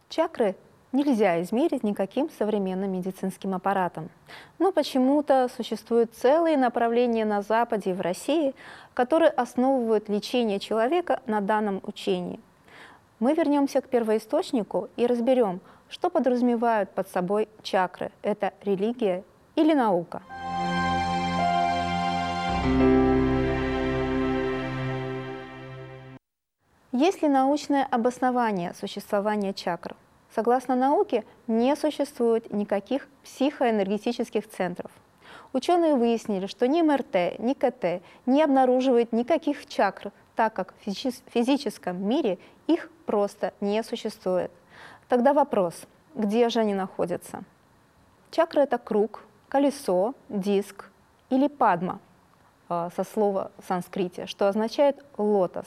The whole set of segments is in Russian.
Чакры нельзя измерить никаким современным медицинским аппаратом. Но почему-то существуют целые направления на Западе и в России, которые основывают лечение человека на данном учении. Мы вернемся к первоисточнику и разберем, что подразумевают под собой чакры. Это религия или наука? Есть ли научное обоснование существования чакр? Согласно науке, не существует никаких психоэнергетических центров. Ученые выяснили, что ни МРТ, ни КТ не обнаруживают никаких чакр, так как в физическом мире их просто не существует. Тогда вопрос, где же они находятся? Чакра – это круг, колесо, диск или падма, со слова в санскрите, что означает лотос.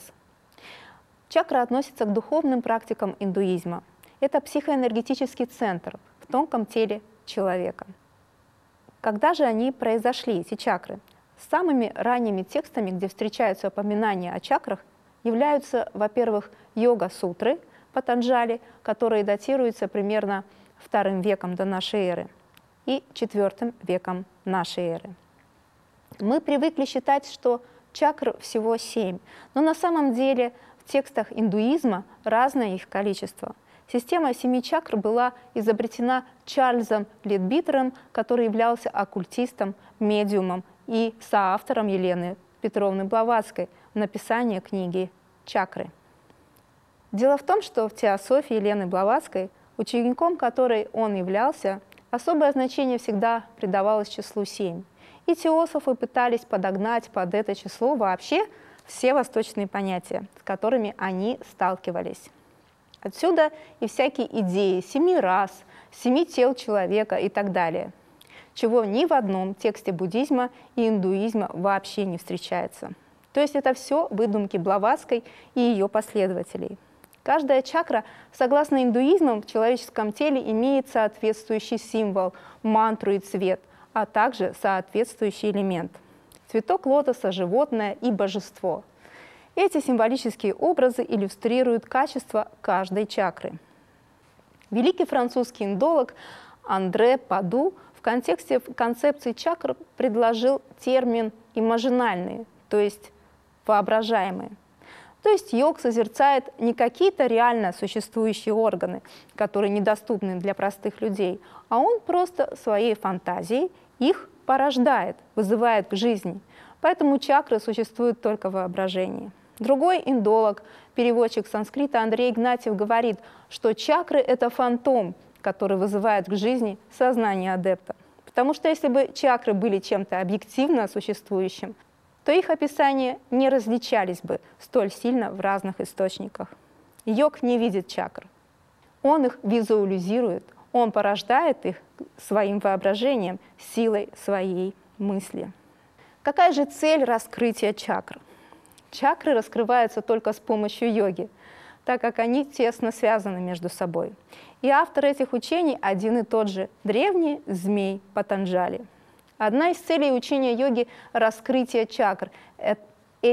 Чакра относится к духовным практикам индуизма. Это психоэнергетический центр в тонком теле человека. Когда же они произошли, эти чакры? Самыми ранними текстами, где встречаются упоминания о чакрах, являются, во-первых, йога-сутры Патанджали, которые датируются примерно II веком до нашей эры и IV веком нашей эры. Мы привыкли считать, что чакр всего 7, но на самом деле в текстах индуизма разное их количество. Система 7 чакр была изобретена Чарльзом Ледбитером, который являлся оккультистом, медиумом и соавтором Елены Петровны Блаватской в написании книги «Чакры». Дело в том, что в теософии Елены Блаватской, учеником которой он являлся, особое значение всегда придавалось числу 7. И теософы пытались подогнать под это число вообще все восточные понятия, с которыми они сталкивались. Отсюда и всякие идеи 7 рас, 7 тел человека и так далее, чего ни в одном тексте буддизма и индуизма вообще не встречается. То есть это все выдумки Блаватской и ее последователей. Каждая чакра, согласно индуизму, в человеческом теле имеет соответствующий символ, мантру и цвет, а также соответствующий элемент. Цветок лотоса, животное и божество. Эти символические образы иллюстрируют качество каждой чакры. Великий французский индолог Андре Паду в контексте концепции чакр предложил термин «имажинальные», то есть «воображаемые». То есть йог созерцает не какие-то реально существующие органы, которые недоступны для простых людей, а он просто своей фантазией их порождает, вызывает к жизни. Поэтому чакры существуют только в воображении. Другой индолог, переводчик санскрита Андрей Игнатьев говорит, что чакры – это фантом, который вызывает к жизни сознание адепта. Потому что если бы чакры были чем-то объективно существующим, то их описания не различались бы столь сильно в разных источниках. Йог не видит чакр. Он их визуализирует, он порождает их своим воображением, силой своей мысли. Какая же цель раскрытия чакр? Чакры раскрываются только с помощью йоги, так как они тесно связаны между собой. И автор этих учений один и тот же древний змей Патанджали. Одна из целей учения йоги – раскрытие чакр.